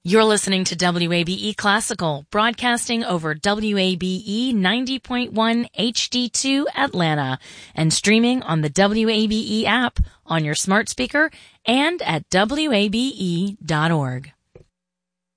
You're listening to WABE Classical, broadcasting over WABE 90.1 HD2 Atlanta and streaming on the WABE app on your smart speaker and at WABE.org.